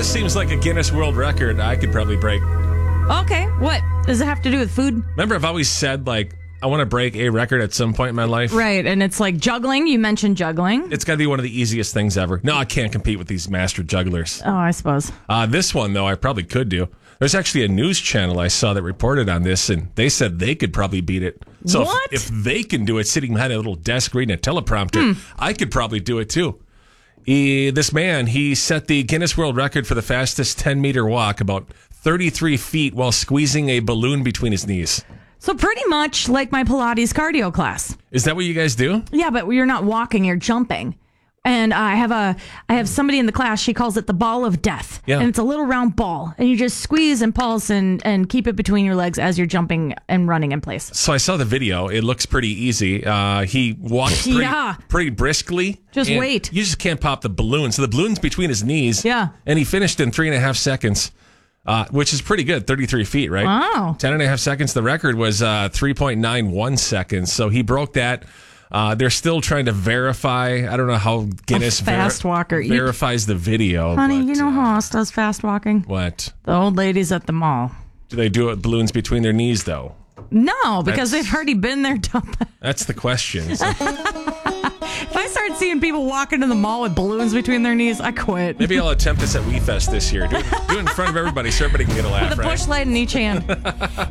This seems like a Guinness World Record I could probably break. Okay, what? Does it have to do with food? Remember, I've always said, like, I want to break a record at some point in my life. Right, and it's like juggling. You mentioned juggling. It's got to be one of the easiest things ever. No, I can't compete with these master jugglers. Oh, I suppose. This one, though, I probably could do. There's actually a news channel I saw that reported on this, and they said they could probably beat it. So What? if they can do it sitting behind a little desk reading a teleprompter, I could probably do it too. This man, he set the Guinness World Record for the fastest 10-meter walk, about 33 feet, while squeezing a balloon between his knees. So pretty much like my Pilates cardio class. Is that what you guys do? Yeah, but you're not walking, you're jumping. And I have somebody in the class, she calls it the ball of death. Yeah. And it's a little round ball. And you just squeeze and pulse and keep it between your legs as you're jumping and running in place. So I saw the video. It looks pretty easy. He walked pretty briskly. Just and wait. You just can't pop the balloon. So the balloon's between his knees. Yeah. And he finished in 3.5 seconds, which is pretty good, 33 feet, right? Wow. 10.5 seconds. The record was 3.91 seconds. So he broke that. They're still trying to verify. I don't know how Guinness fast walker. verifies the video. Honey, but, you know how else does fast walking? What? The old ladies at the mall. Do they do it with balloons between their knees, though? No, because they've already been there, done that. That's the question. So If I start seeing people walking in the mall with balloons between their knees, I quit. maybe I'll attempt this at WeFest this year. Do it in front of everybody so everybody can get a laugh, With a right? push light in each hand.